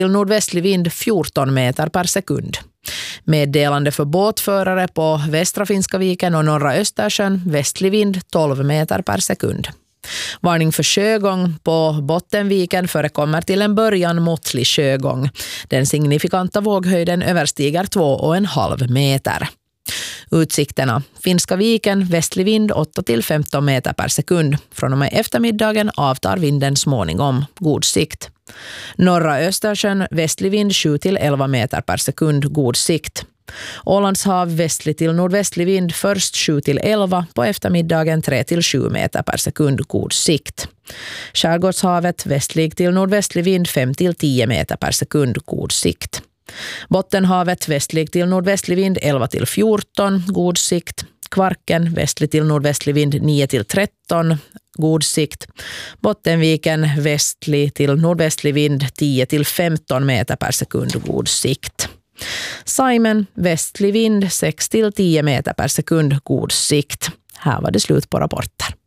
till nordvästlig vind 14 meter per sekund. Meddelande för båtförare på västra Finska viken och norra Östersjön, västlig vind 12 meter per sekund. Varning för sjögång på Bottenviken förekommer till en början måttlig sjögång. Den signifikanta våghöjden överstiger 2,5 meter. Utsikterna. Finska viken, västlig vind 8-15 meter per sekund. Från och med eftermiddagen avtar vinden småningom. God sikt. Norra Östersjön, västlig vind 7-11 meter per sekund. God sikt. Ålandshav, västlig till nordvästlig vind först 7-11, på eftermiddagen 3-7 meter per sekund. God sikt. Skärgårdshavet, västlig till nordvästlig vind 5-10 meter per sekund. God sikt. Bottenhavet, västlig till nordvästlig vind 11-14, god sikt. Kvarken, västlig till nordvästlig vind 9-13, god sikt. Bottenviken, västlig till nordvästlig vind 10-15 meter per sekund, god sikt. Saimen, västlig vind 6-10 meter per sekund, god sikt. Här var det slut på rapporter.